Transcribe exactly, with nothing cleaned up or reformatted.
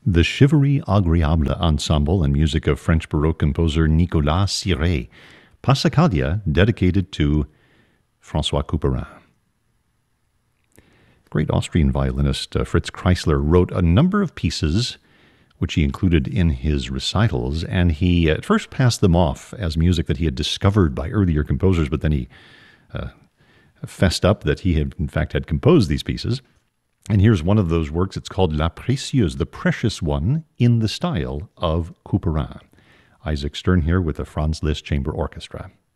The Chivalry Agréable Ensemble and music of French Baroque composer Nicolas Siret. Passacaglia, dedicated to François Couperin. Great Austrian violinist uh, Fritz Kreisler wrote a number of pieces which he included in his recitals, and he at first passed them off as music that he had discovered by earlier composers, but then he uh, fessed up that he had, in fact, had composed these pieces. And here's one of those works. It's called La Précieuse, the Precious One, in the style of Couperin. Isaac Stern here with the Franz Liszt Chamber Orchestra.